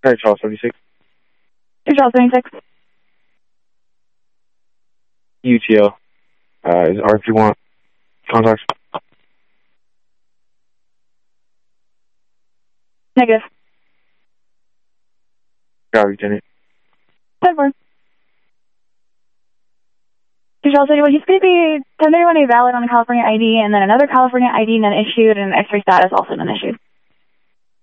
Sorry, Charles 76. 2 Charles 76. UTL. Is R31 contacts? Negative. Copy, Lieutenant. 10-4. 2 Charles 31, he's going to be 1031A valid on the California ID, and then another California ID none issued, and X-ray status also none issued.